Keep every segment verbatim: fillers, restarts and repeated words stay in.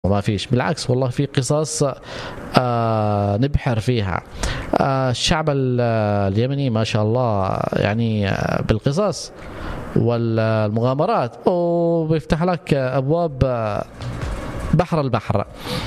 وما فيش، بالعكس والله في قصص آه نبحر فيها. آه الشعب اليمني ما شاء الله يعني آه بالقصص والمغامرات وبيفتح لك أبواب بحر البحر.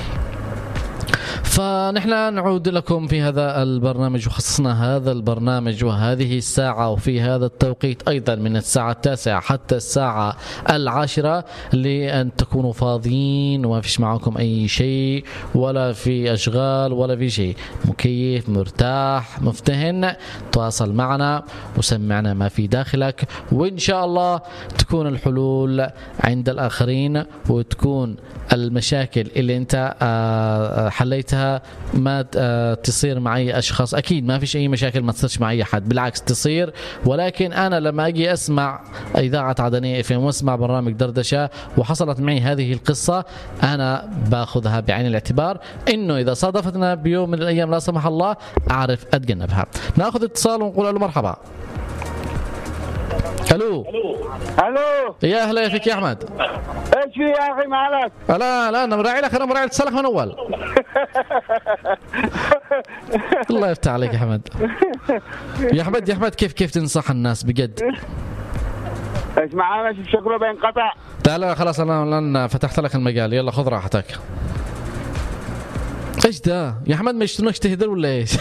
فنحن نعود لكم في هذا البرنامج، وخصصنا هذا البرنامج وهذه الساعة وفي هذا التوقيت أيضا من الساعة التاسعة حتى الساعة العاشرة لأن تكونوا فاضيين وما فيش معكم أي شيء ولا في أشغال ولا في شيء، مكيف مرتاح مفتهن، تواصل معنا وسمعنا ما في داخلك، وإن شاء الله تكون الحلول عند الآخرين وتكون المشاكل اللي أنت حليتها ما تصير معي أشخاص. أكيد ما فيش أي مشاكل ما تصيرش معي أحد، بالعكس تصير، ولكن أنا لما أجي أسمع إذاعة عدنية إف إم وأسمع برنامج دردشة وحصلت معي هذه القصة، أنا باخذها بعين الاعتبار إنه إذا صادفتنا بيوم من الأيام لا سمح الله أعرف أتجنبها. نأخذ اتصال ونقول له مرحبا. الو الو يا اهلا فيك يا احمد. ايش في يا اخي مالك؟ لا لا انا مراعي لك، انا مراعي اتصالك من اول. الله يفتح عليك يا احمد. يا احمد يا احمد كيف كيف تنصح الناس بجد؟ ايش معانا شكله بينقطع. لا لا خلاص انا الان فتحت لك المجال، يلا خذ راحتك. ايش ده يا احمد، مش تنوش تهدر ولا ايش؟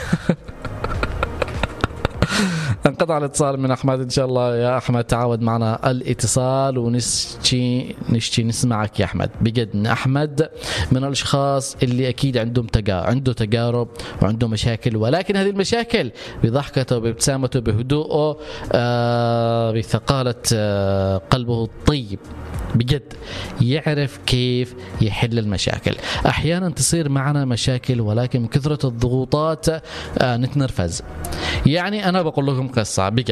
انقطع الاتصال من احمد. ان شاء الله يا احمد تعاود معنا الاتصال ونشتي نشتي نسمعك يا احمد. بجد احمد من الاشخاص اللي اكيد عندهم تجارب، عنده تجارب وعنده مشاكل، ولكن هذه المشاكل بضحكته بابتسامته بهدوءه آه بثقالة آه قلبه الطيب بجد يعرف كيف يحل المشاكل. احيانا تصير معنا مشاكل ولكن من كثرة الضغوطات آه نتنرفز. يعني انا بقول لكم قصة بجد